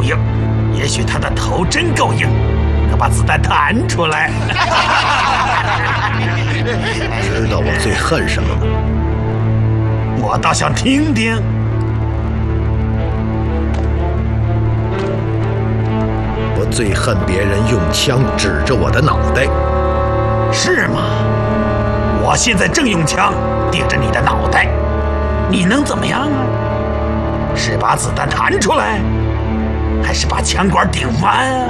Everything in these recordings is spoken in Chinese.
硬，也许他的头真够硬，能把子弹弹出来。 知道我最恨什么吗？ 我倒想听听。 我最恨别人用枪指着我的脑袋。 是吗？我现在正用枪顶着你的脑袋，你能怎么样啊？是把子弹弹出来，还是把枪管顶翻啊？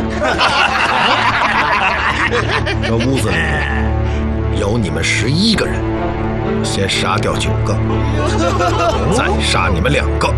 这屋子里有你们11个人，先杀掉9个，再杀你们2个。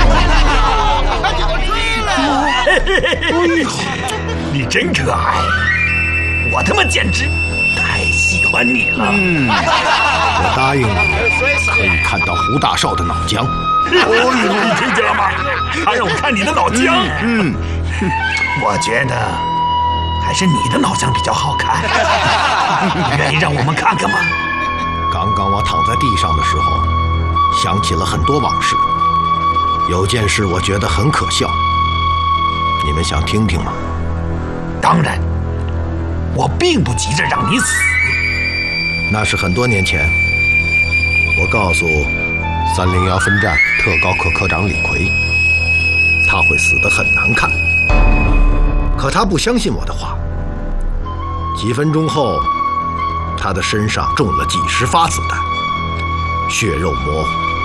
你真可爱，我他妈简直太喜欢你了。 我答应你，可以看到胡大少的脑浆。 你听见了吗？他让我看你的脑浆。我觉得还是你的脑浆比较好看。你愿意让我们看看吗？ 刚刚我躺在地上的时候，想起了很多往事。有件事我觉得很可笑，你们想听听吗？ 当然，我并不急着让你死。 那是很多年前，我告诉301分站特高科科长李逵，他会死得很难看。可他不相信我的话。几分钟后，他的身上中了几10发子弹，血肉模糊。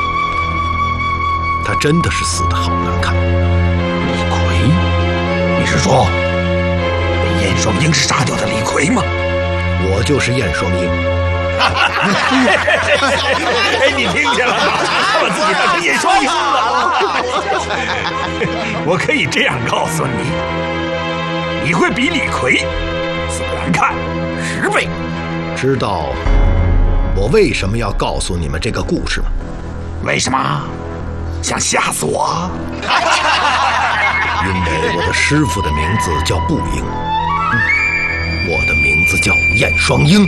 他真的是死得好难看。 李逵？你是说被燕双鹰杀掉的李逵吗？ 我就是燕双鹰。 哎，你听见了吗？他把自己当成燕双鹰了。我可以这样告诉你，你会比李逵死得难看10倍。 知道我为什么要告诉你们这个故事吗？ 为什么？想吓死我？ 因为我的师傅的名字叫步鹰，我的名字叫燕双鹰。